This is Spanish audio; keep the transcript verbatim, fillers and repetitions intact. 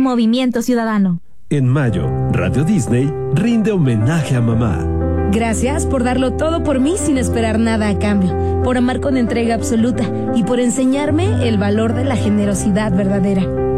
Movimiento Ciudadano. En mayo, Radio Disney rinde homenaje a mamá. Gracias por darlo todo por mí sin esperar nada a cambio, por amar con entrega absoluta y por enseñarme el valor de la generosidad verdadera.